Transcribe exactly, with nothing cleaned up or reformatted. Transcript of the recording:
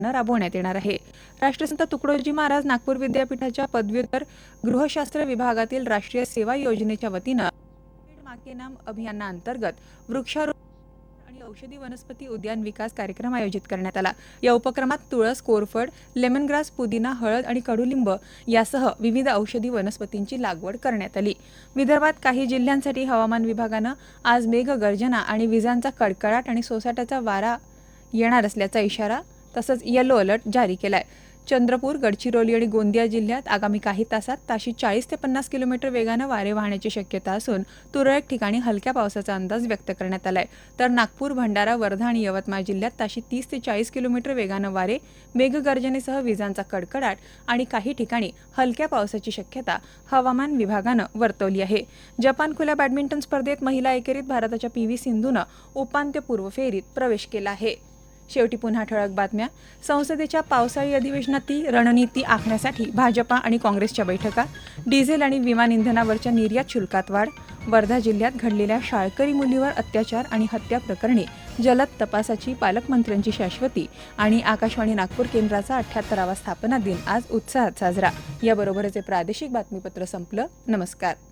राबवण्यात येणार आहे। राष्ट्रसंत तुकडोजी महाराज नागपूर विद्यापीठाच्या पदव्युत्तर गृहशास्त्र विभागातील राष्ट्रीय सेवा योजनेच्या वतीने माँ के नाम अभियानांतर्गत वृक्षारोपण आणि औषधी वनस्पती उद्यान विकास कार्यक्रम आयोजित करण्यात आला। या उपक्रमात तुळस, कोरफड, लेमन ग्रास, पुदिना, हळद आणि कडुलिंब यासह विविध औषधी वनस्पतींची लागवड करण्यात आली। विदर्भात काही जिल्ह्यांसाठी हवामान विभागाने आज मेघगर्जना आणि विजांचा कडकडाट आणि सोसाट्याचा वारा येणार असल्याचा इशारा तसंच येलो अलर्ट जारी केलाय। चंद्रपूर, गडचिरोली आणि गोंदिया जिल्ह्यात आगामी काही तासात ताशी चाळीस ते पन्नास किलोमीटर वेगाने वारे वाहण्याची शक्यता असून तुरळक ठिकाणी हलक्या पावसाचा अंदाज व्यक्त करण्यात आलाय। तर नागपूर, भंडारा, वर्धा आणि यवतमाळ जिल्ह्यात ताशी तीस ते चाळीस किलोमीटर वेगाने वारे, मेघगर्जनेसह विजांचा कडकडाट आणि काही ठिकाणी हलक्या पावसाची शक्यता हवामान विभागाने वर्तवली आहे। जपान खुल्या बॅडमिंटन स्पर्धेत महिला एकेरीत भारताच्या पी व्ही सिंधूने उपांत्यपूर्व फेरीत प्रवेश केला आहे। शेवटी पुन्हा ठळक बातम्या। संसदेच्या पावसाळी अधिवेशनातील रणनीती आखण्यासाठी भाजपा आणि काँग्रेसच्या बैठका, डिझेल आणि विमान इंधनावरच्या निर्यात शुल्कात वाढ, वर्धा जिल्ह्यात घडलेल्या शाळकरी मुलीवर अत्याचार आणि हत्या प्रकरणी जलद तपासाची पालकमंत्र्यांची शाश्वती आणि आकाशवाणी नागपूर केंद्राचा अठ्ठ्याहत्तरावा स्थापना दिन आज उत्साहात साजरा। याबरोबरच हे प्रादेशिक बातमीपत्र संपलं। नमस्कार।